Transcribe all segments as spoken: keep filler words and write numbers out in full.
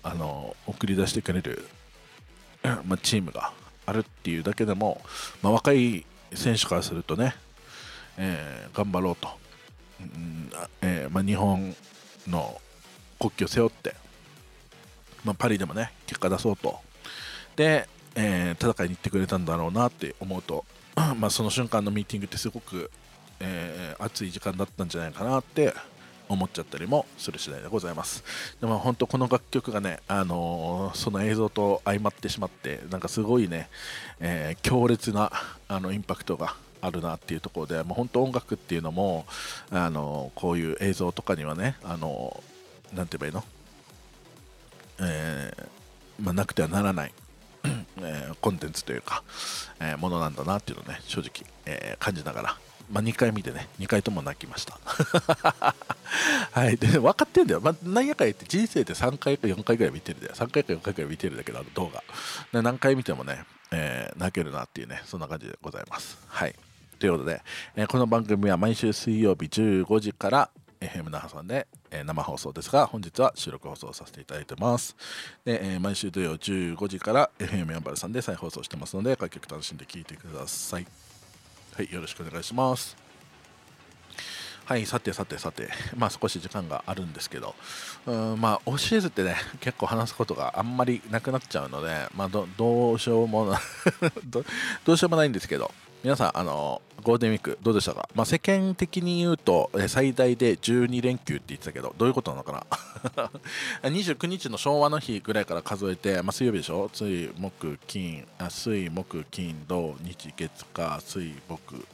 あの送り出してくれる、まあ、チームがあるっていうだけでも、まあ、若い選手からするとね、えー頑張ろうと、うんえーまあ、日本の国旗を背負って、まあ、パリでもね結果出そうとで、えー戦いに行ってくれたんだろうなって思うとまあその瞬間のミーティングってすごく、えー熱い時間だったんじゃないかなって思っちゃったりもする次第でございます。でも本当この楽曲がね、あのーその映像と相まってしまってなんかすごいね、えー強烈なあのインパクトがあるなっていうところで、もう本当音楽っていうのも、あのーこういう映像とかにはね、あのーなんて言えばいいの、えーまあ、なくてはならないえーコンテンツというか、えーものなんだなっていうのをね正直、えー感じながら、まあ、にかい見てねにかいとも泣きましたはいで分かってんだよ、まあ、何やかん言って人生でさんかいかよんかいぐらい見てるんだよ、さんかいかよんかいぐらい見てるんだけど、あの動画で何回見てもね、えー泣けるなっていうね、そんな感じでございます。はいということで、えーこの番組は毎週水曜日じゅうごじから エフエム 那覇さんで、えー生放送ですが、本日は収録放送させていただいてます。で、えー毎週土曜じゅうごじから エフエム やんばるさんで再放送してますので、楽曲楽しんで聴いてください。はい、よろしくお願いします。はい、さてさてさて、まあ少し時間があるんですけど、うーんまあ、オフシーズンってね、結構話すことがあんまりなくなっちゃうので、まあ、どどうしようもなど、どうしようもないんですけど、皆さん、あのゴールデンウィークどうでしたか？まあ、世間的に言うと、え最大でじゅうにれんきゅうって言ってたけど、どういうことなのかなにじゅうくにちの昭和の日ぐらいから数えて、まあ、水曜日でしょ、水、木、金、あ水、木、金、土、日、月、火、水、木、ん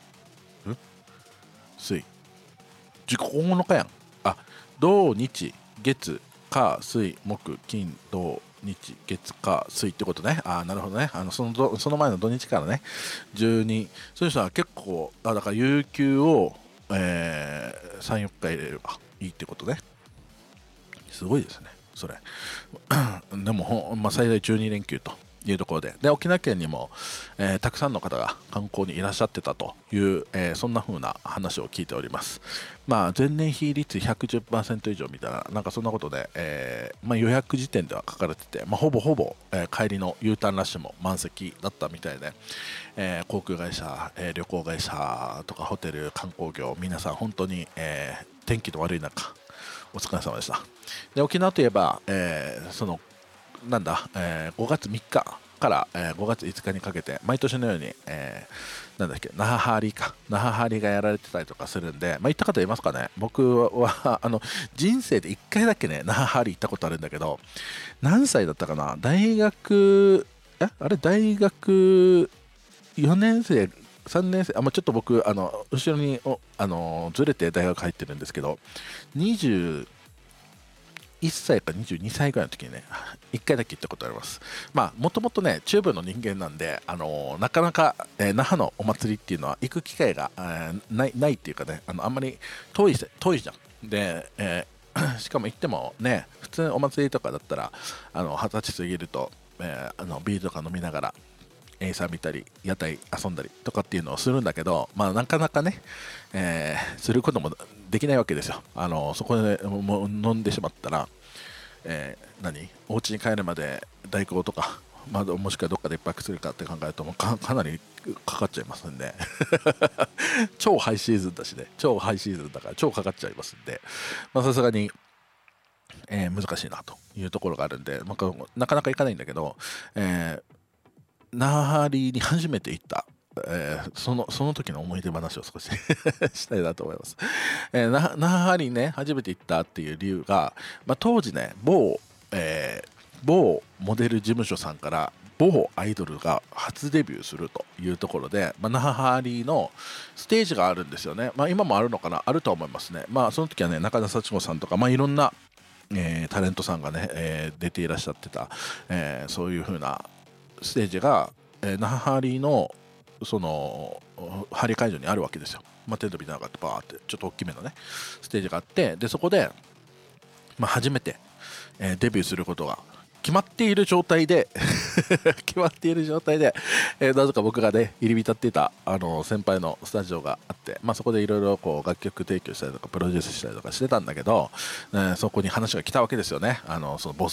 水、じゅうここのかやん。あ、土日月火水木金土日月火水ってことね。あ、なるほどね。あのそのどその前の土日からね、じゅうに、そういう人は結構、あだから有給を、えー、さん、よっか入れればいいってことね。すごいですね、それ。でもほん、まあ、最大じゅうにれんきゅうというところで、で沖縄県にも、えーたくさんの方が観光にいらっしゃってたという、えーそんな風な話を聞いております。まあ、前年比率ひゃくじゅっパーセント以上みたいな、なんかそんなことで、えーまあ、予約時点では書かれてて、まあ、ほぼほぼ、えー帰りの U ターンラッシュも満席だったみたいで、えー航空会社、えー旅行会社とかホテル、観光業、皆さん本当に、えー天気の悪い中、お疲れ様でした。で沖縄といえば、えーそのなんだ、えーごがつみっかから、えーごがついつかにかけて毎年のように、えーなんだっけ、那覇ハーリーか那覇ハーリーがやられてたりとかするんで、まあ、行った方いますかね。僕はあの人生でいっかいだけね那覇ハーリー行ったことあるんだけど、何歳だったかな、大学えあれ大学よねん生さんねん生、あ、まあ、ちょっと僕あの後ろにおあのずれて大学入ってるんですけど、にじゅういっさいかにじゅうにさいぐらいの時にね、いっかいだけ行ったことあります。まあ、もともとね、中部の人間なんで、あのーなかなか、えー那覇のお祭りっていうのは行く機会が、えーないないっていうかね、あのあんまり遠いせ遠いじゃん。で、えーしかも行ってもね、普通お祭りとかだったら、あの二十歳過ぎると、えーあのビールとか飲みながら、エイサー見たり屋台遊んだりとかっていうのをするんだけど、まあ、なかなかね、えーすることもできないわけですよ。あのそこでもう飲んでしまったら、えー何お家に帰るまで代行とか、まあ、もしくはどっかで一泊するかって考えるともうかかなりかかっちゃいますんで超ハイシーズンだしね、超ハイシーズンだから超かかっちゃいますんで、まあさすがに、えー難しいなというところがあるんで、まあ、なかなか行かないんだけど、えー那覇リに初めて行った、えーそのその時の思い出話を少ししたいなと思います。えー那那覇リね初めて行ったっていう理由が、まあ、当時ね某、えー某モデル事務所さんから某アイドルが初デビューするというところで、まあ、那覇リのステージがあるんですよね。まあ、今もあるのかな、あると思いますね。まあその時はね中田幸子さんとか、まあ、いろんなえータレントさんがね、えー出ていらっしゃってた、えーそういう風なステージが、えー那覇ハリーのそのハリー会場にあるわけですよ。まあ、テレビながってバーってちょっと大きめのねステージがあって、でそこで、まあ、初めて、えーデビューすることが決まっている状態で決まっている状態で、えーなぜか僕がね入り浸っていたあの先輩のスタジオがあって、まあ、そこでいろいろ楽曲提供したりとかプロデュースしたりとかしてたんだけど、えーそこに話が来たわけですよね。あのそのボ